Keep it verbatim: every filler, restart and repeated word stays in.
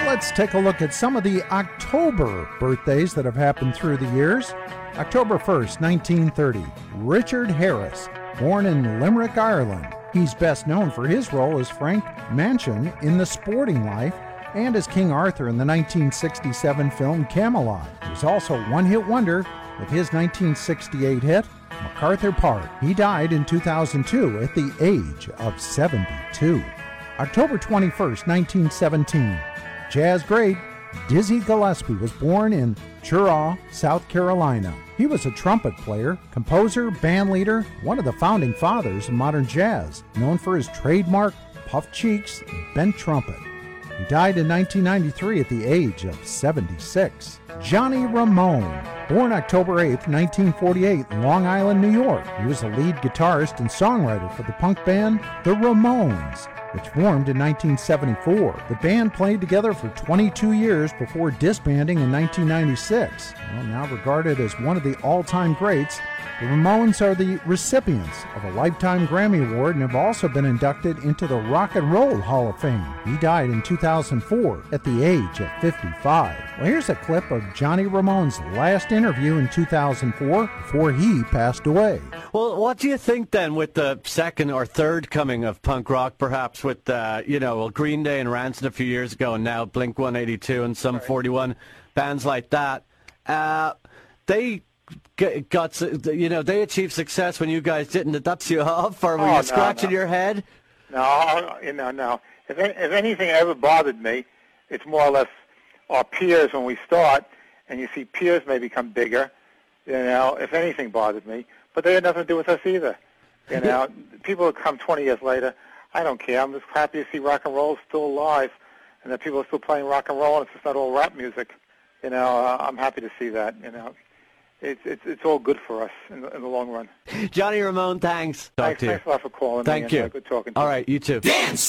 let's take a look at some of the October birthdays that have happened through the years. October first, nineteen thirty, Richard Harris, born in Limerick, Ireland. He's best known for his role as Frank Mansion in The Sporting Life and as King Arthur in the nineteen sixty-seven film Camelot. He was also a one-hit wonder with his nineteen sixty-eight hit, MacArthur Park. He died in two thousand two at the age of seventy-two. October twenty-first, nineteen seventeen, jazz great Dizzy Gillespie was born in Cheraw, South Carolina. He was a trumpet player, composer, bandleader, one of the founding fathers of modern jazz, known for his trademark puffed cheeks and bent trumpet. He died in nineteen ninety-three at the age of seventy-six. Johnny Ramone, born October eighth, nineteen forty-eight in Long Island, New York. He was the lead guitarist and songwriter for the punk band The Ramones, which formed in nineteen seventy-four. The band played together for twenty-two years before disbanding in nineteen ninety-six. Well, now regarded as one of the all-time greats, the Ramones are the recipients of a Lifetime Grammy Award and have also been inducted into the Rock and Roll Hall of Fame. He died in two thousand four at the age of fifty-five. Well, here's a clip of Johnny Ramone's last interview in two thousand four before he passed away. Well, what do you think then with the second or third coming of punk rock, perhaps with, uh, you know, well, Green Day and Rancid a few years ago and now Blink one eighty-two and Sum forty-one, bands like that? Uh, they... got, you know, they achieved success when you guys didn't. Did that piss you off, or were oh, you no, scratching no. your head? No, you know, no. If, if anything ever bothered me, it's more or less our peers when we start, and you see peers may become bigger. You know, if anything bothered me, but they had nothing to do with us either. You know, people who come twenty years later, I don't care. I'm just happy to see rock and roll still alive, and that people are still playing rock and roll, and it's just not all rap music. You know, uh, I'm happy to see that. You know. It's, it's it's all good for us in the, in the long run. Johnny Ramone, thanks. Talk Thanks, to you. thanks a lot for calling Thank me. you. And, uh, good talking to All you. right, you too. Dance!